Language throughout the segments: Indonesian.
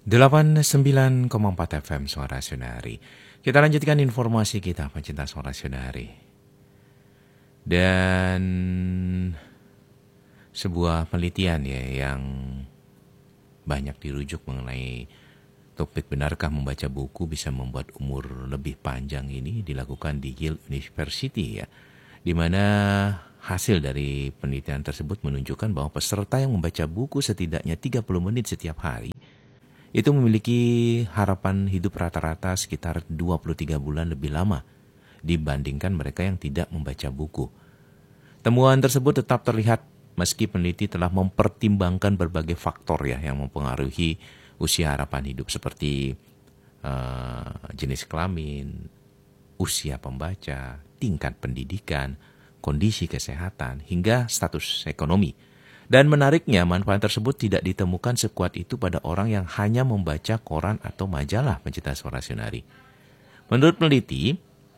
89,4 FM Suara Sunari. Kita lanjutkan informasi kita pencinta Suara Sunari. Dan sebuah penelitian ya yang banyak dirujuk mengenai topik benarkah membaca buku bisa membuat umur lebih panjang ini dilakukan di Yale University ya. Di mana hasil dari penelitian tersebut menunjukkan bahwa peserta yang membaca buku setidaknya 30 menit setiap hari itu memiliki harapan hidup rata-rata sekitar 23 bulan lebih lama dibandingkan mereka yang tidak membaca buku. Temuan tersebut tetap terlihat meski peneliti telah mempertimbangkan berbagai faktor ya yang mempengaruhi usia harapan hidup seperti jenis kelamin, usia pembaca, tingkat pendidikan, kondisi kesehatan, hingga status ekonomi. Dan menariknya, manfaat tersebut tidak ditemukan sekuat itu pada orang yang hanya membaca koran atau majalah pencinta Suara Sunari. Menurut peneliti,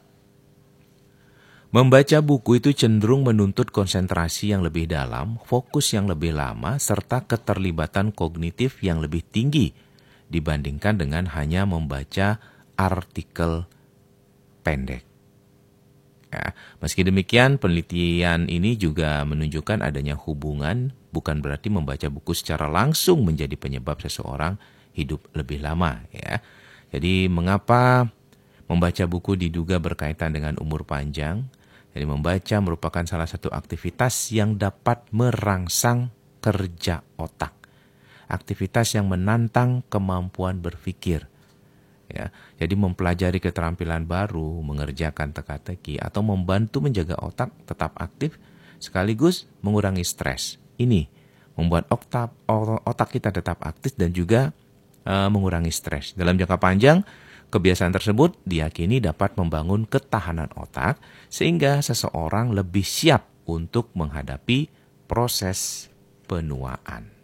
membaca buku itu cenderung menuntut konsentrasi yang lebih dalam, fokus yang lebih lama, serta keterlibatan kognitif yang lebih tinggi dibandingkan dengan hanya membaca artikel pendek. Ya, meski demikian, penelitian ini juga menunjukkan adanya hubungan, bukan berarti membaca buku secara langsung menjadi penyebab seseorang hidup lebih lama. Ya. Jadi mengapa membaca buku diduga berkaitan dengan umur panjang? Jadi membaca merupakan salah satu aktivitas yang dapat merangsang kerja otak. Aktivitas yang menantang kemampuan berpikir. Ya, jadi mempelajari keterampilan baru, mengerjakan teka-teki, atau membantu menjaga otak tetap aktif, sekaligus mengurangi stres. Ini membuat otak kita tetap aktif dan juga mengurangi stres. Dalam jangka panjang, kebiasaan tersebut diyakini dapat membangun ketahanan otak, sehingga seseorang lebih siap untuk menghadapi proses penuaan.